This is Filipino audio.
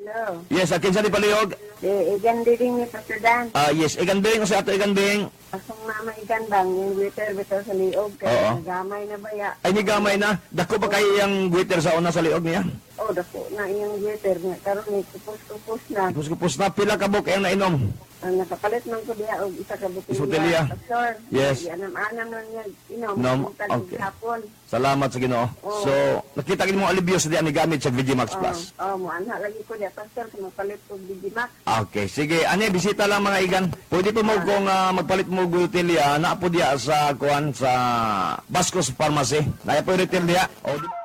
Hello. Yes, akin sa di palihog. Igan din ni Pastor Dan. Yes, igan bing, sa ato igan bing. Asong mama igan bang yung waiter bitaw sa liog. Oo. Kaya nagamay na ba ya? Ay, ni gamay na. Dako ba kayo yung waiter sa una sa liog niya? Oh, dako na yung waiter nga. Karoon ni kupos-kupos na. Kupos na, pila ka buk ang nainom. Ang nakapalit man ko diya og isa ka Isa butilya. butilya. Pastor. Yes. Anam-anam lang niya inom. Inom, Kung okay. hapon. Salamat sa Ginoo. Oo. So, nakita mo alibyo sa diyan ni gamit sa Vigimax Plus. Mo anha lagi ko diya Pastor kung mapalit ko Digimax. Okay, sige. Ani, bisita lang mga igan. Pwede po mo kung magpalit mo gutilya, na po diya sa kuan sa Bascos Pharmacy. Naya po yung retail diya. O,